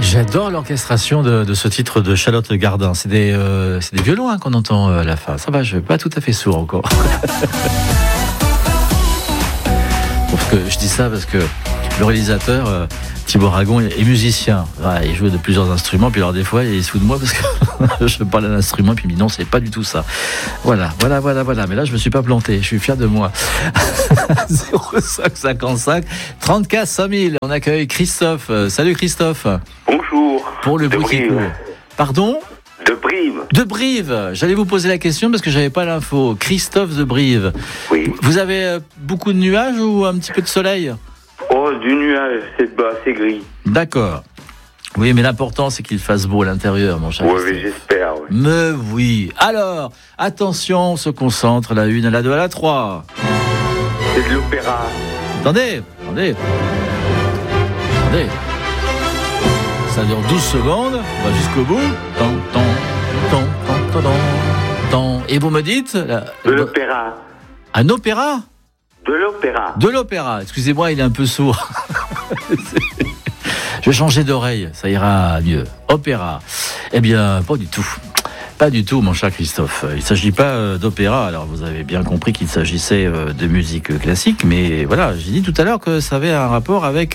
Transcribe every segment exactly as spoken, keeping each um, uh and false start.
J'adore l'orchestration de, de ce titre de Charlotte Gardin. C'est des, euh, c'est des violons hein, qu'on entend à la fin. Ça va, je ne suis pas tout à fait sourd encore. Parce que je dis ça parce que le réalisateur euh, Thibaut Ragon est musicien. Ouais, il joue de plusieurs instruments. Puis alors des fois, il est sous de moi parce que je parle d'un instrument. Puis il me dit non, c'est pas du tout ça. Voilà, voilà, voilà, voilà. Mais là, je me suis pas planté. Je suis fier de moi. zéro cinq cinquante-cinq trente-quatre cinq mille. On accueille Christophe. Salut Christophe. Bonjour. Pour le bruit qui court. Pardon ? De Brive. De Brive. J'allais vous poser la question parce que j'avais pas l'info. Christophe de Brive. Oui. Vous avez euh, beaucoup de nuages ou un petit peu de soleil ? Oh, du nuage, c'est bas, c'est gris. D'accord. Oui, mais l'important, c'est qu'il fasse beau à l'intérieur, mon cher. Oui, Christophe. mais j'espère, oui. Mais oui. Alors, attention, on se concentre. La une, à la deux, à la trois. C'est de l'opéra. Attendez, attendez. Attendez. Ça dure douze secondes. On va jusqu'au bout. Tant, tant, tant, tant, tant, tant. Et vous me dites la... De l'opéra. Un opéra ? De l'opéra. De l'opéra. Excusez-moi, il est un peu sourd. Je vais changer d'oreille, ça ira mieux. Opéra. Eh bien, pas du tout. Pas du tout, mon cher Christophe. Il ne s'agit pas d'opéra. Alors, vous avez bien compris qu'il s'agissait de musique classique, mais voilà, j'ai dit tout à l'heure que ça avait un rapport avec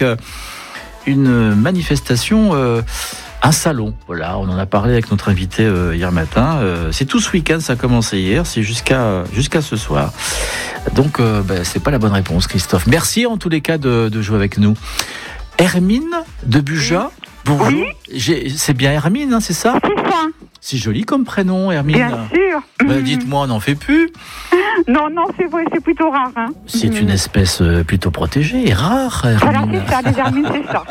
une manifestation, euh, un salon. Voilà, on en a parlé avec notre invité euh, hier matin. Euh, c'est tout ce week-end, ça a commencé hier, c'est jusqu'à jusqu'à ce soir. Donc, euh, ben, c'est pas la bonne réponse, Christophe. Merci en tous les cas de, de jouer avec nous. Hermine de Buja. Bonjour. Oui. J'ai, c'est bien Hermine, hein, c'est ça ? C'est ça. C'est joli comme prénom, Hermine. Bien sûr. Ben, dites-moi, on n'en fait plus ? Non, non, c'est vrai, c'est plutôt rare. Hein. C'est mmh. une espèce plutôt protégée, rare, Hermine. Voilà, c'est ça, les Hermines, c'est ça.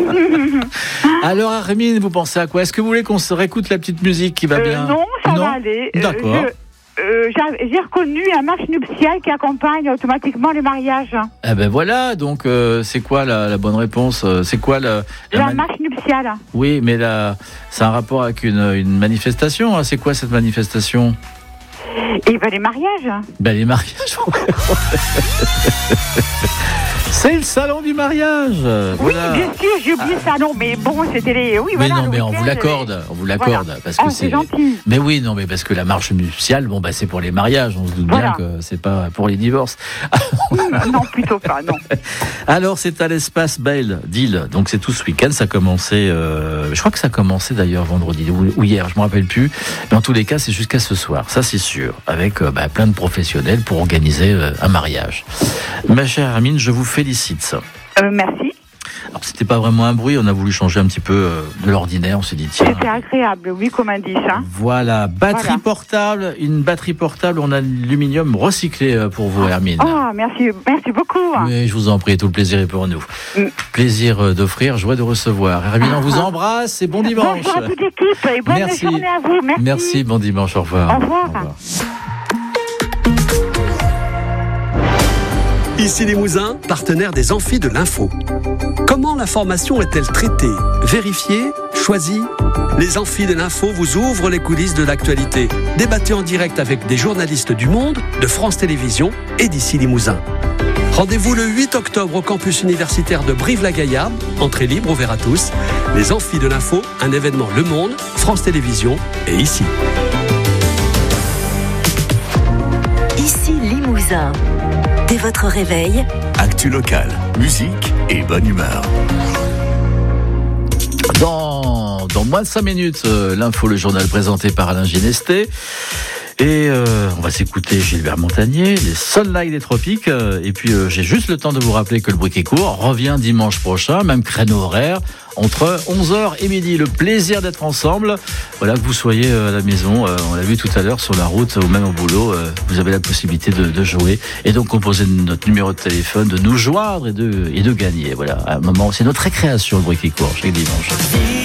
Alors, Hermine, vous pensez à quoi ? Est-ce que vous voulez qu'on se réécoute la petite musique qui va euh, bien ? Non, ça non va aller. D'accord. Euh, je, euh, j'ai, j'ai reconnu un marche nuptiale qui accompagne automatiquement les mariages. Eh ben voilà, donc euh, c'est quoi la, la bonne réponse ? C'est quoi la... La, la man... marche nuptiale. Oui, mais la... c'est un rapport avec une, une manifestation. Hein. C'est quoi cette manifestation ? Et ben les mariages. Ben les mariages. C'est le salon du mariage. Oui, voilà. bien sûr, j'ai oublié ah. ça, non, mais bon, c'était les. Oui, mais voilà, non, mais on vous l'accorde, on vous l'accorde, voilà. parce que oh, c'est. c'est gentil. Mais oui, non, mais parce que la marche nuptiale, bon, bah, c'est pour les mariages. On se doute voilà. bien que c'est pas pour les divorces. Non, plutôt pas, non. Alors, c'est à l'espace Belle d'Île. Donc, c'est tout ce week-end. Ça a commencé. Euh, je crois que ça a commencé d'ailleurs vendredi ou hier. Je me rappelle plus. Mais en tous les cas, c'est jusqu'à ce soir. Ça, c'est sûr. Avec euh, bah, plein de professionnels pour organiser euh, un mariage. Ma chère Hermine, je vous félicite. Euh, merci. Alors, c'était pas vraiment un bruit, on a voulu changer un petit peu euh, de l'ordinaire, on s'est dit tiens. C'était agréable, oui, comme on dit ça. Voilà, batterie voilà. portable, une batterie portable en aluminium recyclé euh, pour vous, Hermine. Ah, oh, merci, merci beaucoup. Mais je vous en prie, tout le plaisir est pour nous. Mm. Plaisir euh, d'offrir, joie de recevoir. Hermine, on vous embrasse et bon dimanche. Bonjour à toute l'équipe et bonne merci. journée à vous. Merci. Merci, bon dimanche, au revoir. Au revoir. Au revoir. Ici Limousin, partenaire des Amphis de l'Info. Comment l'information est-elle traitée, vérifiée, choisie ? Les Amphis de l'Info vous ouvrent les coulisses de l'actualité. Débattez en direct avec des journalistes du Monde, de France Télévisions et d'ici Limousin. Rendez-vous le huit octobre au campus universitaire de Brive-la-Gaillarde. Entrée libre, ouvert à tous. Les Amphis de l'Info, un événement Le Monde, France Télévisions et ici. Ici Limousin. Dès votre réveil, actu locale, musique et bonne humeur. Dans, dans moins de cinq minutes, euh, l'info, le journal présenté par Alain Ginesté. Et euh, on va s'écouter Gilbert Montagnier, les Sunlight des Tropiques. Euh, et puis euh, j'ai juste le temps de vous rappeler que le Bruit qui court revient dimanche prochain, même créneau horaire, entre onze heures et midi. Le plaisir d'être ensemble. Voilà, que vous soyez à la maison, euh, on l'a vu tout à l'heure sur la route ou même au boulot, euh, vous avez la possibilité de, de jouer et donc composer notre numéro de téléphone, de nous joindre et de, et de gagner. Voilà, à un moment, c'est notre récréation, le Bruit qui court chaque dimanche.